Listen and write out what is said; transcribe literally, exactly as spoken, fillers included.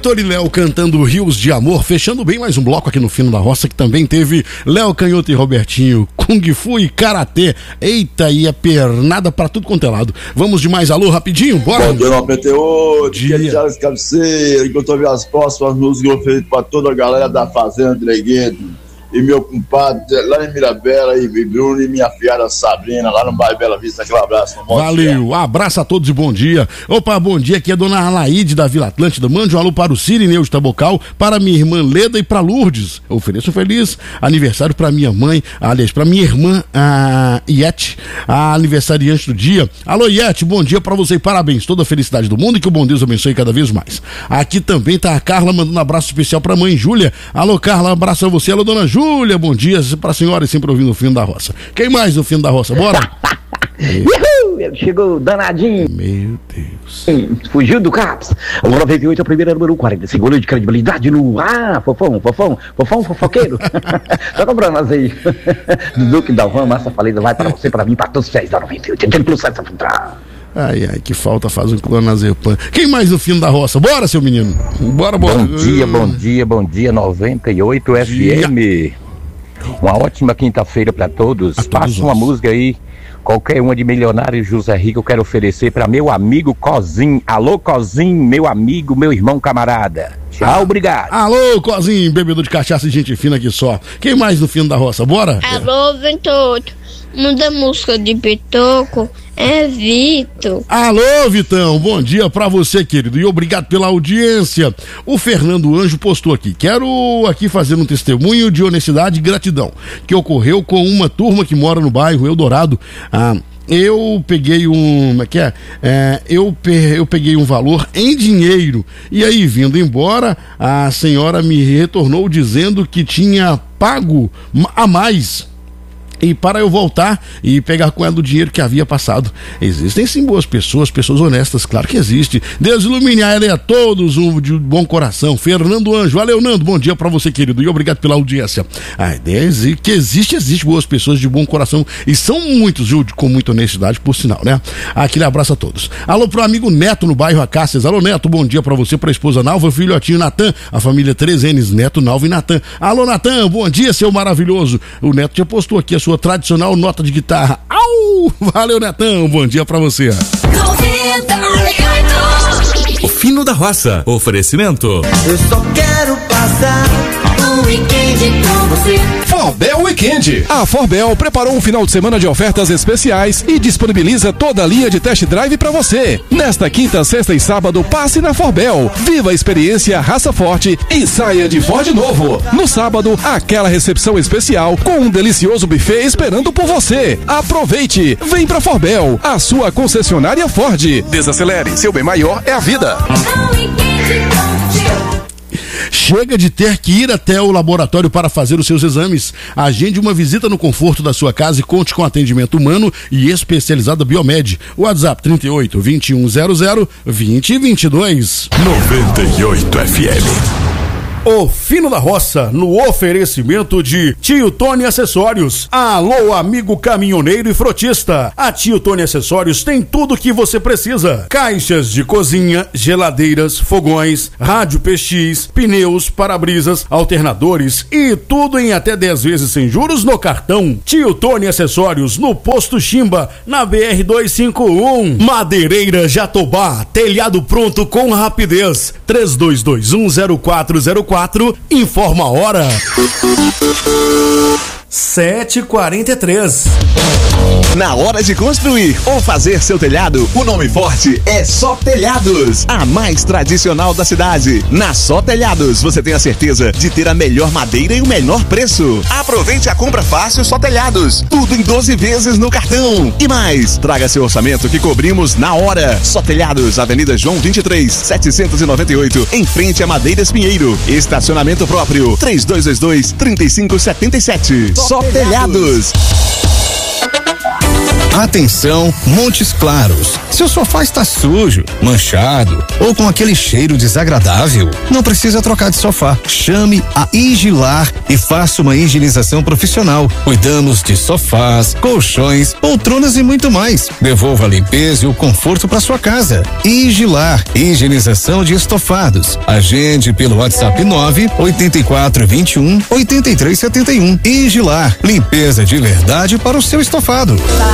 Vitor e Léo cantando Rios de Amor, fechando bem mais um bloco aqui no Fino da Roça, que também teve Léo Canhoto e Robertinho, Kung Fu e Karatê. Eita, e a pernada pra tudo quanto é lado. Vamos de mais alô rapidinho, bora? Bom dia, noventa e oito, dia de Charles Cabeceira, enquanto eu vi as próximas músicas eu fiz pra toda a galera da Fazenda Dreguedo. E meu compadre lá em Mirabela, e Bruno e minha filhada Sabrina, lá no bairro Bela Vista. Aquele abraço. Valeu, abraço a todos e bom dia. Opa, bom dia, aqui é a dona Alaide da Vila Atlântida. Mande um alô para o Cirineu de Tabocal, para minha irmã Leda e para Lourdes. Eu ofereço um feliz aniversário para minha mãe, aliás, para minha irmã, a Iete, a aniversariante do dia. Alô, Iete, bom dia para você e parabéns. Toda a felicidade do mundo e que o bom Deus abençoe cada vez mais. Aqui também tá a Carla mandando um abraço especial para a mãe Júlia. Alô, Carla, um abraço a você. Alô, dona Júlia, bom dia para a senhora e sempre ouvindo o Fino da Roça. Quem mais no Fino da Roça? Bora! Uhul, chegou danadinho. Meu Deus. Hum, fugiu do CAPS. O noventa e oito é o primeiro número quarenta e cinco de credibilidade no... Ah, fofão, fofão, fofão, fofoqueiro. Tá comprando nós aí. Duque da Van, Massa Falida, vai para você, para mim, para todos vocês da noventa e oito. Tem plus sete central. Ai, ai, que falta faz um clonazepam. Quem mais no Fino da Roça? Bora, seu menino. Bora, bora. Bom dia, bom dia, bom dia, noventa e oito F M. Uma ótima quinta-feira para todos. Faça uma música aí, qualquer uma de Milionário José Rico, eu quero oferecer para meu amigo Cozinho. Alô, Cozinho, meu amigo, meu irmão camarada. Tchau, obrigado. Alô, Cozinho, bebedor de cachaça e gente fina aqui só. Quem mais no Fino da Roça? Bora? Alô, vinte e oito. Manda música de Pitoco. É Vitor. Alô, Vitão, bom dia pra você, querido, e obrigado pela audiência. O Fernando Anjo postou aqui: quero aqui fazer um testemunho de honestidade e gratidão que ocorreu com uma turma que mora no bairro Eldorado. Ah, eu peguei um, como é que é? É, eu, pe, eu peguei um valor em dinheiro e aí, vindo embora, a senhora me retornou dizendo que tinha pago a mais, e para eu voltar e pegar com ela o dinheiro que havia passado. Existem sim boas pessoas, pessoas honestas, claro que existe. Deus ilumine a ela e a todos um de bom coração. Fernando Anjo, valeu, Nando, bom dia pra você, querido, e obrigado pela audiência. A ideia é que existe, existe boas pessoas de bom coração, e são muitos, viu, com muita honestidade, por sinal, né? Aquele abraço a todos. Alô pro amigo Neto no bairro Acácias. Alô, Neto, bom dia pra você, pra esposa Nalva, filhotinho Natan, a família três N's, Neto, Nalva e Natan. Alô, Natan, bom dia, seu maravilhoso. O Neto já postou aqui a sua tradicional nota de guitarra. Au! Valeu, Netão, bom dia pra você. O Fino da Roça, oferecimento. Eu só quero passar um weekend com você. Forbel Weekend. A Forbel preparou um final de semana de ofertas especiais e disponibiliza toda a linha de test drive para você. Nesta quinta, sexta e sábado, passe na Forbel. Viva a experiência Raça Forte e saia de Ford novo. No sábado, aquela recepção especial com um delicioso buffet esperando por você. Aproveite. Vem pra Forbel, a sua concessionária Ford. Desacelere, seu bem maior é a vida. Chega de ter que ir até o laboratório para fazer os seus exames. Agende uma visita no conforto da sua casa e conte com atendimento humano e especializado Biomed. WhatsApp trinta e oito, vinte e um zero zero, vinte, vinte e dois. noventa e oito F M. O Fino da Roça, no oferecimento de Tio Tony Acessórios. Alô, amigo caminhoneiro e frotista. A Tio Tony Acessórios tem tudo o que você precisa: caixas de cozinha, geladeiras, fogões, rádio P X, pneus, para-brisas, alternadores e tudo em até dez vezes sem juros no cartão. Tio Tony Acessórios, no Posto Chimba, na B R duzentos e cinquenta e um. Madeireira Jatobá, telhado pronto com rapidez. três dois dois um zero quatro zero quatro. Informa a hora. sete e quarenta e três. Na hora de construir ou fazer seu telhado, o nome forte é Só Telhados, a mais tradicional da cidade. Na Só Telhados, você tem a certeza de ter a melhor madeira e o menor preço. Aproveite a compra fácil Só Telhados, tudo em doze vezes no cartão. E mais, traga seu orçamento que cobrimos na hora. Só Telhados, Avenida João vinte e três, setecentos e noventa e oito, em frente a Madeiras Pinheiro. Estacionamento próprio, três dois dois dois, três cinco sete sete. Só Telhados. Atenção, Montes Claros. Seu sofá está sujo, manchado ou com aquele cheiro desagradável? Não precisa trocar de sofá. Chame a Igilar e faça uma higienização profissional. Cuidamos de sofás, colchões, poltronas e muito mais. Devolva a limpeza e o conforto para sua casa. Igilar, higienização de estofados. Agende pelo WhatsApp nove oito quatro dois um oito três sete um. Igilar, limpeza de verdade para o seu estofado.